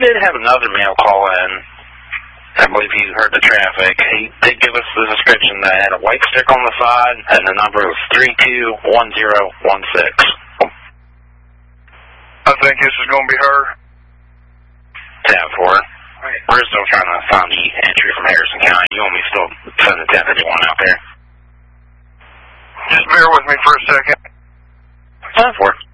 did have another male call in. I believe he heard the traffic. He did give us the description that had a white stick on the side, and the number was 321016. I think this is going to be her. Tab 4. We're still trying to find the entry from Harrison County. You want me to still send the 1051 out there? Just bear with me for a second. Tab 4.